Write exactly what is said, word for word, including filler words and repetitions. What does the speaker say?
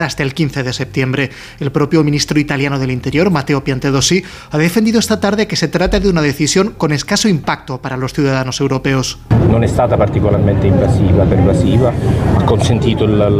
hasta el quince de septiembre. El propio ministro italiano del Interior, Matteo Piantedosi, ha defendido esta tarde que se trata de una decisión con escaso impacto para los ciudadanos europeos. Non è stata particolarmente invasiva, pervasiva, ha consentito il,